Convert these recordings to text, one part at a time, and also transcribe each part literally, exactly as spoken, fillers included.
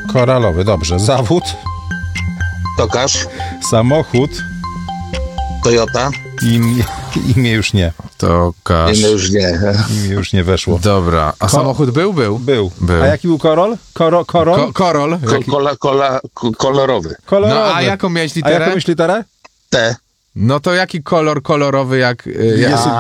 Koralowy, dobrze. Zawód? Tokarz. Samochód? Toyota. Im, imię już nie. Tokarz. Imię już nie. Imię już nie weszło. Dobra, a Ko- samochód był? Był. Był. Był. A jaki był korol? Koro, korol? Ko- korol. Ko- Jaki- kola, kola, ko- kolorowy. Kolorowy. No a jaką miałeś A literę? jaką miałeś literę? T. No to jaki kolor kolorowy jak... y, jak... Jest-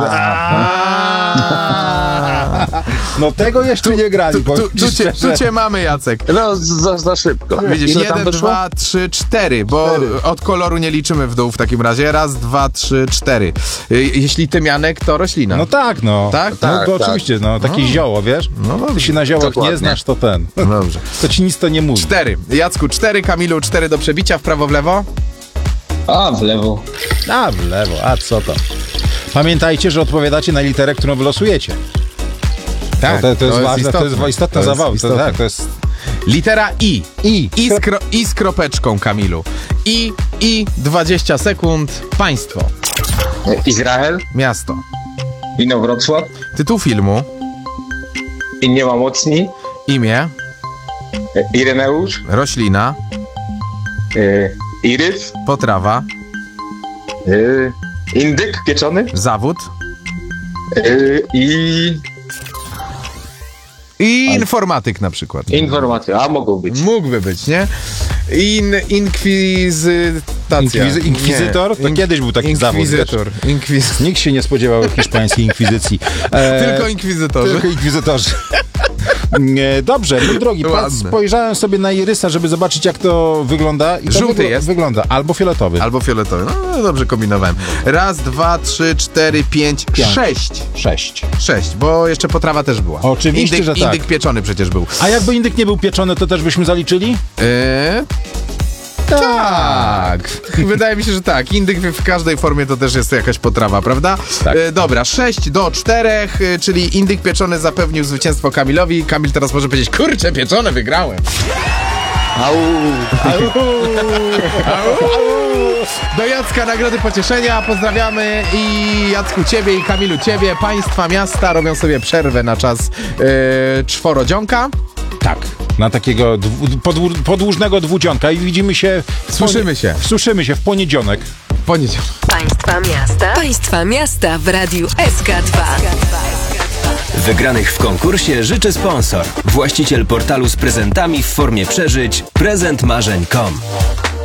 No tego jeszcze nie grali. Tu, powiem tu, tu, cię, szczerze. tu cię mamy, Jacek. No, za, za szybko. Widzisz, Ile tam jeden, wyszło? dwa, trzy, cztery, bo Cztery. od koloru nie liczymy w dół w takim razie. Raz, dwa, trzy, cztery. Y, Jeśli tymianek, to roślina. No tak, no. Tak? No Tak, to tak. oczywiście, no. Takie zioło, wiesz? No dobrze. Ty się na ziołach Dokładnie. nie znasz, to ten. No dobrze. To ci nic to nie mówi. Cztery. Jacku, cztery, Kamilu, cztery do przebicia, w prawo, w lewo. A, w lewo. A, w lewo, a co to? Pamiętajcie, że odpowiadacie na literę, którą wylosujecie. Tak, No to, to jest ważne, to jest istotne. istotne To jest zawał. To, istotne. tak, to jest Litera I. I. I z, kro, I z kropeczką, Kamilu. I, I, dwadzieścia sekund, państwo, Izrael. miasto. Inowrocław. Tytuł filmu, I nie ma mocni. imię, Ireneusz. roślina, Y, Irys. potrawa, Y, indyk pieczony. zawód Y, I i informatyk na przykład. informacja. A, mogą być. Mógłby być, nie? In, inkwizytacja. Inkwizy- inkwizytor? To kiedyś był taki zawód, Inkwizytor. Inkwiz... Nikt się nie spodziewał hiszpańskiej inkwizycji. E, Tylko inkwizytorzy. Tylko inkwizytorzy. Nie, dobrze, mój drogi, Ładne. patrz, spojrzałem sobie na irysa, żeby zobaczyć, jak to wygląda. I to Żółty wygl- jest. Wygląda, albo fioletowy. Albo fioletowy. No dobrze kombinowałem. Raz, dwa, trzy, cztery, pięć, Pięć. sześć. Sześć. Sześć, bo jeszcze potrawa też była. Oczywiście, indyk, że tak. Indyk pieczony przecież był. A jakby indyk nie był pieczony, to też byśmy zaliczyli? Eee, tak. Wydaje mi się, że tak. Indyk w każdej formie to też jest jakaś potrawa, prawda? Tak. E, dobra, sześć do czterech, e, czyli indyk pieczony zapewnił zwycięstwo Kamilowi. Kamil teraz może powiedzieć, kurczę, pieczone, wygrałem. Au. Do Jacka nagrody pocieszenia, pozdrawiamy i Jacku ciebie i Kamilu ciebie. Państwa miasta robią sobie przerwę na czas e, czworodzionka. Tak. Na takiego dwu, podłu, podłużnego dwudzionka i widzimy się... W Słyszymy się. Słyszymy się w poniedziałek. Poniedziałek. Państwa miasta. Państwa miasta w Radiu S K dwa. Wygranych w konkursie życzy sponsor. Właściciel portalu z prezentami w formie przeżyć prezent marzeń kropka com.